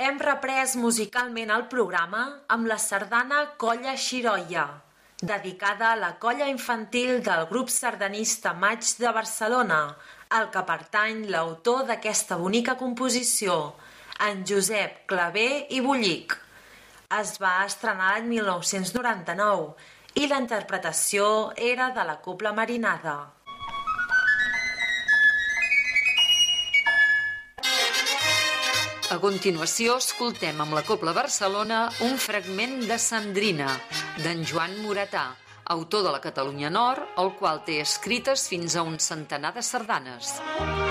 Hem reprès musicalment el programa amb la sardana Colla Xiroia, dedicada a la colla infantil del grup sardanista Maig de Barcelona, al que pertany l'autor d'aquesta bonica composició, en Josep Clavé i Bullic. Es va estrenar l'any 1999 i la interpretació era de la Cobla Marinada. A continuació, escoltem amb la Cobla Barcelona un fragment de Sandrina, d'en Joan Moratà, autor de la Catalunya Nord, el qual té escrites fins a un centenar de sardanes.